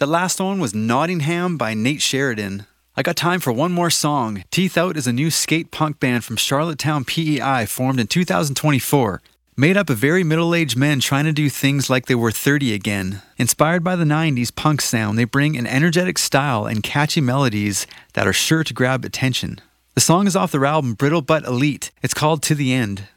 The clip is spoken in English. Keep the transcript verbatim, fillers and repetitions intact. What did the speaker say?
The last one was Nottingham by Nate Sheridan. I got time for one more song. Teeth Out is a new skate punk band from Charlottetown, P E I, formed in two thousand twenty-four. Made up of very middle-aged men trying to do things like they were thirty again. Inspired by the nineties punk sound, they bring an energetic style and catchy melodies that are sure to grab attention. The song is off their album Brittle But Elite. It's called To The End.